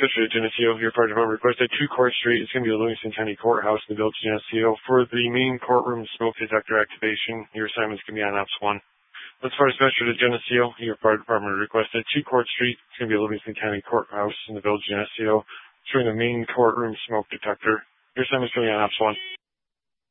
Fisher, Geneseo. Your fire department requested 2 Court Street. It's going to be the Livingston County Courthouse in the Village of Geneseo. For the main courtroom smoke detector activation, your assignment's going to be on Ops 1. As far as Fisher to Geneseo, your fire department requested 2 Court Street. It's going to be the Livingston County Courthouse in the Village of Geneseo. Showing the main courtroom smoke detector. Your assignment's going to be on Ops 1.